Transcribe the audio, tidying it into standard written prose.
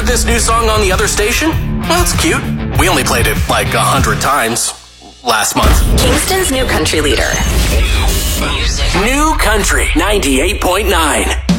this new song on the other station? Well, it's cute. We only played it like 100 times last month. Kingston's new country leader. New Country 98.9.